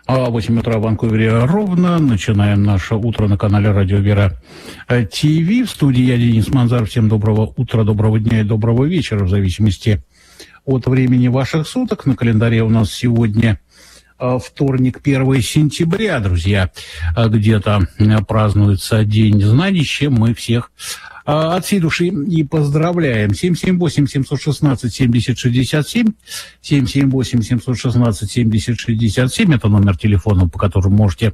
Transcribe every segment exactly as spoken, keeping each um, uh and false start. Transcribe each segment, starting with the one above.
восемь утра в Ванкувере ровно. Начинаем наше утро на канале Радио Вера ТВ. В студии я, Денис Манзар. Всем доброго утра, доброго дня и доброго вечера, в зависимости от времени ваших суток. На календаре у нас сегодня вторник, первое сентября, друзья. Где-то празднуется День знаний, с чем мы всех от всей души и поздравляем. семь семь восемь семь один шесть семь ноль шесть семь, семь семь восемь семь один шесть семь ноль шесть семь, это номер телефона, по которому можете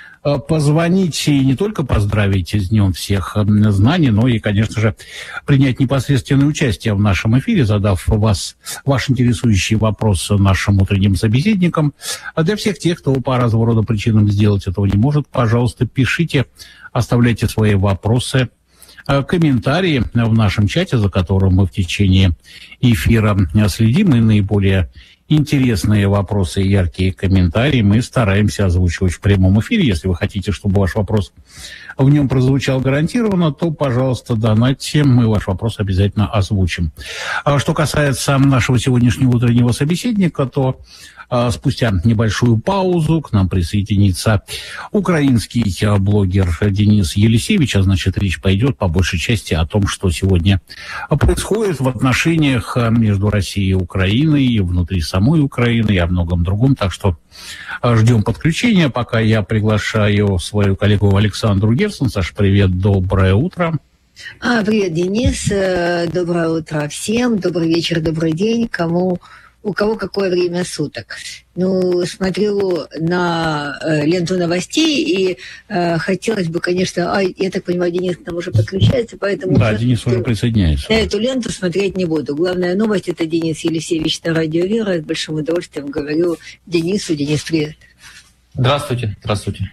позвонить и не только поздравить с Днем всех знаний, но и, конечно же, принять непосредственное участие в нашем эфире, задав вас, ваш интересующий вопрос нашим утренним собеседникам. А для всех тех, кто по разного рода причинам сделать этого не может, пожалуйста, пишите, оставляйте свои вопросы, комментарии в нашем чате, за которым мы в течение эфира следим, и наиболее интересные вопросы и яркие комментарии мы стараемся озвучивать в прямом эфире. Если вы хотите, чтобы ваш вопрос в нем прозвучал гарантированно, то, пожалуйста, донатьте, мы ваш вопрос обязательно озвучим. А что касается нашего сегодняшнего утреннего собеседника, то спустя небольшую паузу к нам присоединится украинский блогер Денис Елисевич, а значит, речь пойдет по большей части о том, что сегодня происходит в отношениях между Россией и Украиной, внутри самой Украины и о многом другом. Так что ждем подключения, пока я приглашаю свою коллегу Александру Герсон. Саш, привет, доброе утро. А, привет, Денис, доброе утро всем, добрый вечер, добрый день, кому... У кого какое время суток. Ну, смотрю на э, ленту новостей, и э, хотелось бы, конечно... А, я так понимаю, Денис к нам уже подключается, поэтому... Да, Денис уже присоединяется. Я эту ленту смотреть не буду. Главная новость – это Денис Елисевич на Радио Вера. С большим удовольствием говорю Денису. Денис, привет. Здравствуйте, здравствуйте.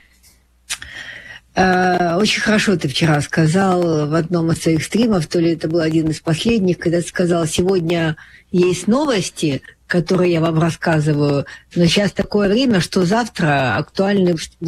Очень хорошо ты вчера сказал в одном из своих стримов, то ли это был один из последних, когда ты сказал, сегодня есть новости, которые я вам рассказываю, но сейчас такое время, что завтра актуальны